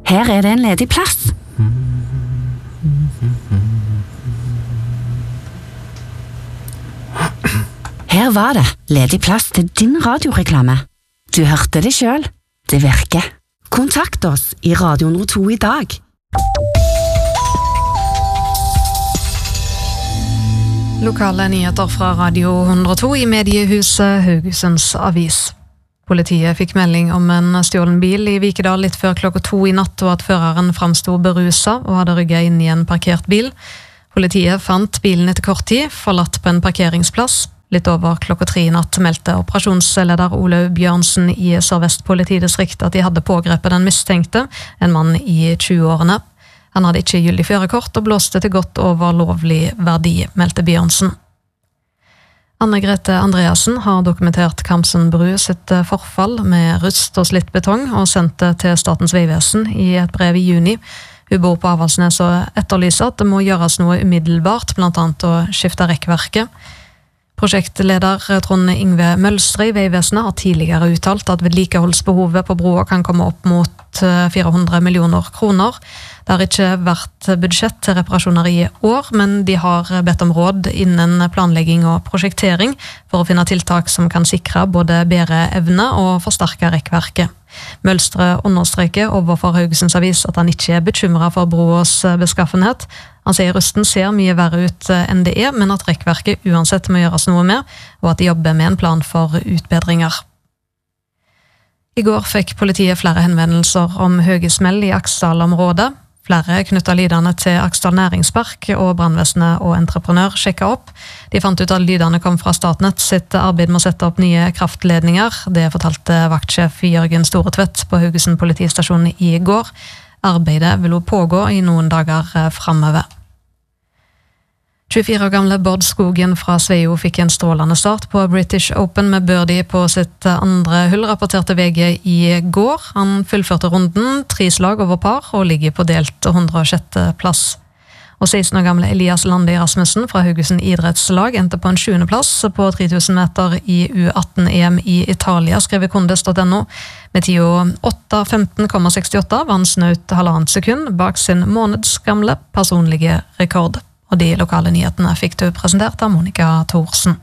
Her det en ledig plass. Her var det ledig plass til din radioreklame. Du hørte det selv. Det virker. Kontakt oss i Radio Nord 2 i dag. Lokale nyheter fra Radio 102 i mediehuset Haugesunds Avis. Politiet fikk melding om en stjålen bil i Vikedal litt før klokka 2 i natt, og at føreren fremstod beruset og hadde rygget inn i en parkert bil. Politiet fant bilen etter kort tid, forlatt på en parkeringsplass. Litt over klokka 3 i natt meldte operasjonsleder Olaug Bjørnsen i Sør-Vest politidistrikt at de hadde pågrepet den mistenkte, en mann i 20-årene. Han hadde ikke gyldig førerkort og blåste til godt over lovlig verdi, meldte Bjørnsen. Anne-Grete Andreassen har dokumentert Kamsen bru sitt forfall med rust og slitt betong og sendt det til Statens vegvesen i et brev i juni. Hun bor på Avaldsnes og etterlyser at det må gjøres noe umiddelbart, blant annet å skifte rekkverket. Prosjektleder Trond Yngve Mølstre i Vegvesenet har tidligere uttalt at vedlikeholdsbehovet på broa kan komme opp mot 400 millioner kroner. Det har ikke vært budsjett til reparasjoner i år, men de har bedt om råd innen planlegging og prosjektering for å finne tiltak som kan sikre både bedre evne og forsterke rekkverket. Mølstre understreker overfor Haugesunds Avis at han ikke bekymret for broas beskaffenhet. Han sier rusten ser mye verre ut enn det men at rekkverket uansett må gjøres noe med, og at de jobber med en plan for utbedringer. I går fikk politiet flere henvendelser om høye smell i Aksdal-området. Flere knyttet lydene til Aksdal Næringspark, og brannvesenet og entreprenør sjekket opp. De fant ut at lydene kom fra Statnett sitt arbeid med å sette opp nye kraftledninger. Det fortalte vaktsjef Jørgen Storetvedt på Haugesund politistasjon i går. Arbeidet vil pågå i noen dager fremover. 24 år gamle Bård Skogen fra Sveio fikk en strålende start på British Open med birdie på sitt andre hull, rapporterte VG i går. Han fullførte runden, 3 slag over par, og ligger på delt 106. plass. Og 16 år gamle Elias Lande Rasmussen fra Haugesund idrettslag endte på en 7. plass på 3000 meter i U18-EM i Italia, skrev Kondis.no. Med tida 8.15,68 var han snaut 1,5 sekund bak sin månedsgamle personlige rekord. Og de lokale nyhetene fikk du presentert av Monica Thorsen.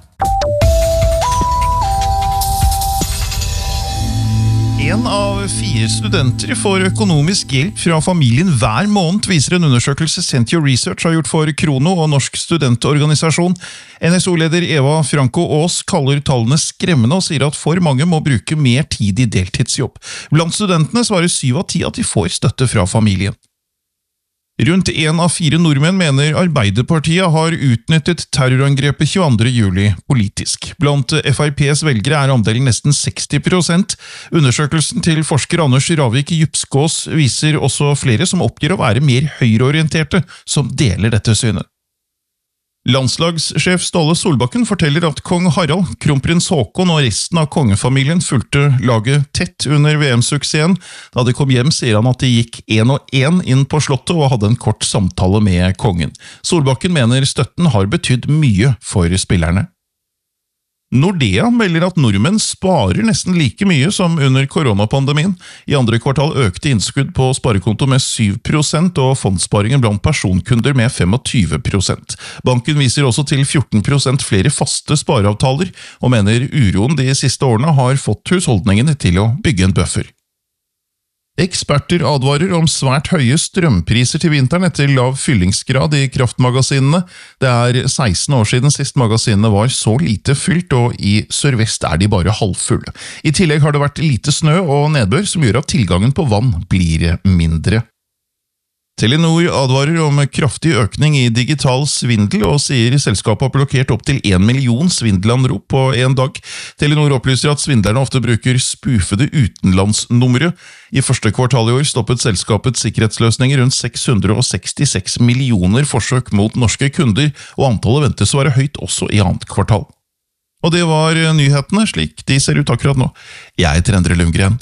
En av 4 studenter får økonomisk hjelp fra familien hver måned, viser en undersøkelse Sentio Research har gjort for Krono og Norsk studentorganisasjon. NSO-leder Eva Franco Aas kaller tallene skremmende og sier at for mange må bruke mer tid i deltidsjobb. Blant studentene svarer 7 av 10 at de får støtte fra familien. Rundt 1 av 4 nordmenn mener Arbeiderpartiet har utnyttet terrorangrepet 22. juli politisk. Blant FrPs velgere andelen nesten 60%. Undersøkelsen til forsker Anders Ravik Djupskås viser også flere som oppgir å være mer høyreorienterte, som deler dette synet. Landslagssjef Ståle Solbakken forteller at kong Harald, kronprins Håkon og resten av kongefamilien fulgte laget tett under VM-suksessen. Da de kom hjem sier han at de gikk 1-1 inn på slottet og hadde en kort samtale med kongen. Solbakken mener støtten har betydd mye for spillerne. Nordea melder at nordmenn sparer nesten like mye som under koronapandemien. I andre kvartal økte innskudd på sparekonto med 7% og fondssparingen blant personkunder med 25%. Banken viser også til 14% flere faste spareavtaler, og mener uroen de siste årene har fått husholdningene til å bygge en buffer. Eksperter advarer om svært høye strømpriser til vinteren etter lav fyllingsgrad i kraftmagasinene. Det er 16 år siden sist magasinene var så lite fylt, og i Sør-Vest er de bare halvfulle. I tillegg har det vært lite snø og nedbør som gjør at tilgangen på vann blir mindre. Telenor advarer om kraftig økning i digital svindel og sier selskapet har blokkert opp til 1 million svindelanrop på en dag. Telenor opplyser at svindlerne ofte bruker spufede utenlandsnumre. I første kvartal i år stoppet selskapets sikkerhetsløsninger rundt 666 millioner forsøk mot norske kunder, og antallet ventes å være høyt også i annet kvartal. Og det var nyhetene slik de ser ut akkurat nå. Jeg heter Endre Lundgren.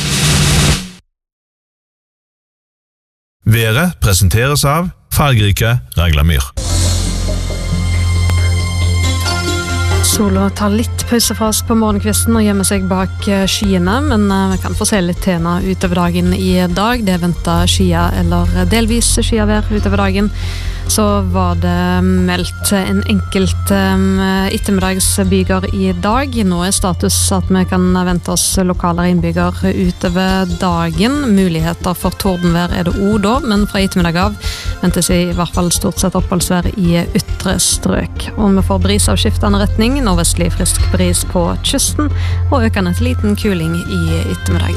Været presenteres av fargerike Raglamyr. Sola tar litt pause fra oss på morgenkvisten og gjemmer seg bak skyene, men vi kan få se litt tena utover dagen i dag. Det ventet skyer eller delvis skyavær utover dagen. Så var det meldt en enkelt ettermiddagsbyger i dag. Nå status at vi kan vente oss lokale regnbyger utover dagen. Muligheter for tordenvær det også da, men fra ettermiddag av ventes i hvert fall stort sett oppholdsvær i ytre strøk. Og vi får bris av skiftende retning, nordvestlig frisk bris på kysten, og økende til liten kuling i ettermiddag.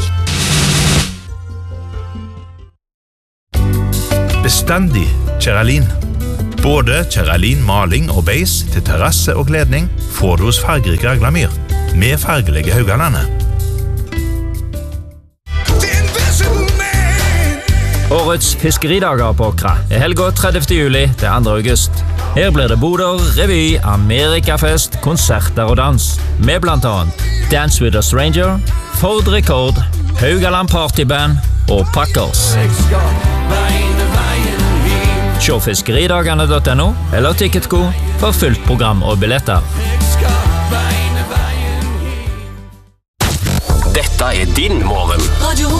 Bestandig Kjeralin. Både Kjeralin maling og beis til terrasse og kledning får du hos fargerike Aglamyr, med fargelige Haugalandet. Årets fiskeridager på Åkra helga 30. juli til 2. august. Her blir det boder, revy, amerikafest, konserter og dans. Med blant annet Dance with a Stranger, Ford Rekord, Haugaland Partyband og Packers. Se fiskeridagene.no eller Ticketco for fullt program og billetter. Dette din morgen.